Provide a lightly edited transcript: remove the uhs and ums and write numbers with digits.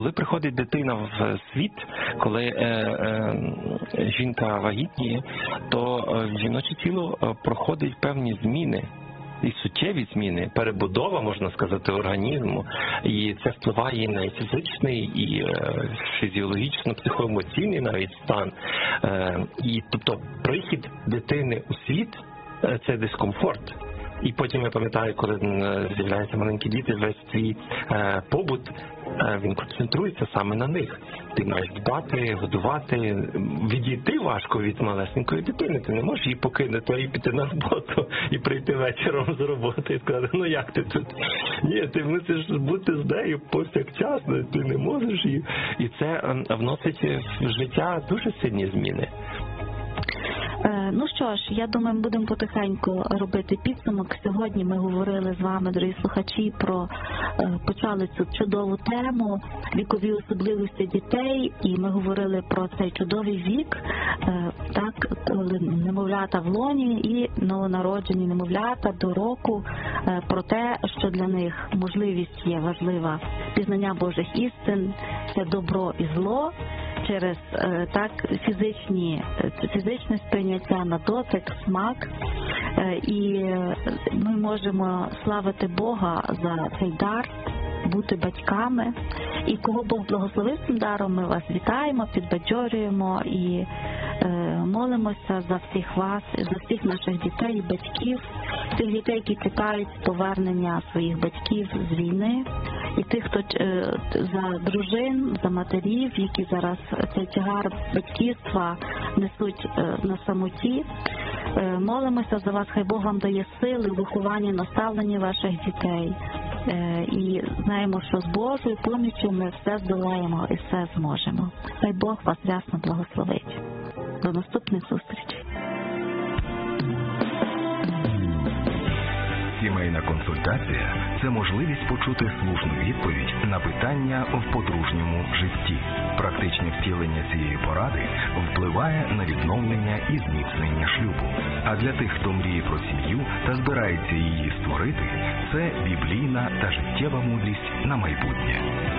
Коли приходить дитина в світ, коли жінка вагітніє, то жіноче тіло проходить певні зміни. І суттєві зміни, перебудова, можна сказати, організму. І це впливає і на фізичний, і фізіологічно, психоемоційний навіть стан. І, тобто, прихід дитини у світ – це дискомфорт. І потім, я пам'ятаю, коли з'являються маленькі діти, весь твій побут, він концентрується саме на них. Ти маєш дбати, годувати, відійти важко від малесенької дитини. Ти не можеш її покинути і піти на роботу, і прийти вечором з роботи і сказати, ну як ти тут? Ні, ти мусиш бути з нею повсякчасно, ти не можеш її. І це вносить в життя дуже сильні зміни. Ну що ж, я думаю, ми будемо потихеньку робити підсумок. Сьогодні ми говорили з вами, дорогі слухачі, почали цю чудову тему, вікові особливості дітей, і ми говорили про цей чудовий вік, так, коли немовлята в лоні і новонароджені немовлята до року, про те, що для них можливість є важлива пізнання Божих істин, це добро і зло, через так фізичне сприйняття на дотик, смак, і ми можемо славити Бога за цей дар, бути батьками. І кого Бог благословив цим даром, ми вас вітаємо, підбадьорюємо і молимося за всіх вас, за всіх наших дітей і батьків, тих дітей, які чекають повернення своїх батьків з війни, і тих, хто за дружин, за матерів, які зараз цей тягар батьківства несуть на самоті. Молимося за вас, хай Бог вам дає сили, виховання, наставлення ваших дітей. І знаємо, що з Божою поміччю ми все здолаємо і все зможемо. Хай Бог вас рясно благословить. До наступних зустрічей. Сімейна консультація – це можливість почути слушну відповідь на питання в подружньому житті. Практичне втілення цієї поради впливає на відновлення і зміцнення шлюбу. А для тих, хто мріє про сім'ю та збирається її створити, це біблійна та життєва мудрість на майбутнє.